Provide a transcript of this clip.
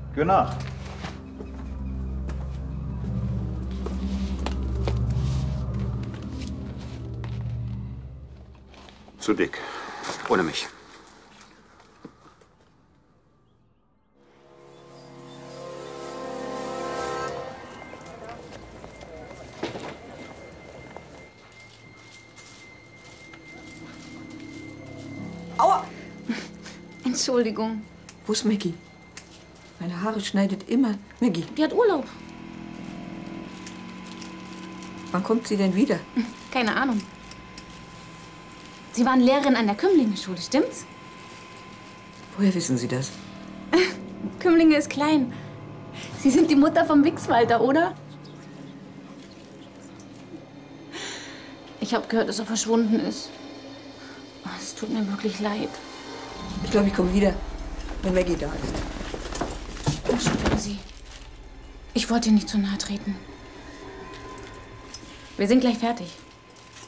Gute Nacht. Zu dick. Ohne mich. Aua! Entschuldigung. Wo ist Maggie? Meine Haare schneidet immer Maggie. Die hat Urlaub. Wann kommt sie denn wieder? Keine Ahnung. Sie waren Lehrerin an der Kümlingenschule, stimmt's? Woher wissen Sie das? Kümlinge ist klein. Sie sind die Mutter vom Wixwalter, oder? Ich habe gehört, dass er verschwunden ist. Oh, es tut mir wirklich leid. Ich glaube, ich komme wieder, wenn Maggie da ist. Entschuldigen Sie. Ich wollte nicht zu nahe treten. Wir sind gleich fertig.